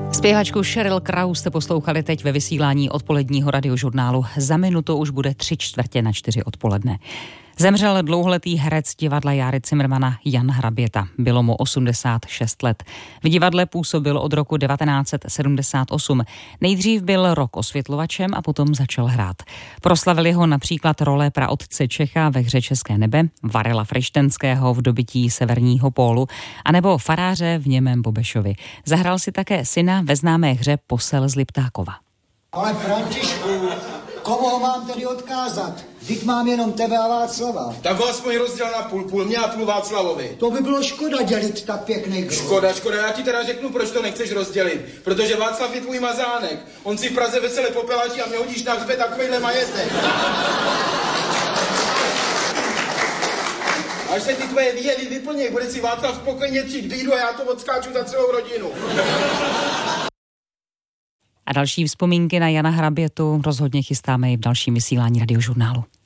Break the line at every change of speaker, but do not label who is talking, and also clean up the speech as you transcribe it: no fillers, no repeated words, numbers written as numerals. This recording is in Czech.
Zpěvačku Sheryl Crow jste poslouchali teď ve vysílání odpoledního radiožurnálu. Za minutu už bude 3:45 odpoledne. Zemřel dlouholetý herec divadla Járy Cimrmana Jan Hraběta. Bylo mu 86 let. V divadle působil od roku 1978. Nejdřív byl rok osvětlovačem a potom začal hrát. Proslavili ho například role praotce Čecha ve hře České nebe, Varela Frištenského v Dobytí severního pólu anebo faráře v Němém Bobešovi. Zahrál si také syna ve známé hře Posel z Liptákova.
Ale Františku, komu ho mám tedy odkázat? Vždyť mám jenom tebe a Václava.
Tak ho aspoň rozděl na půl mě a půl Václavovi.
To by bylo škoda dělit tak pěkný křov.
Škoda, já ti teda řeknu, proč to nechceš rozdělit. Protože Václav je tvůj mazánek. On si v Praze vesele popelačí a mě hodíš na hřbet takovejhle majetek. Až se ty tvoje výjevy vyplněj, bude si Václav spokojně třít bídu a já to odskáču za celou rodinu.
A další vzpomínky na Jana Hrabětu rozhodně chystáme i v dalším vysílání radiožurnálu.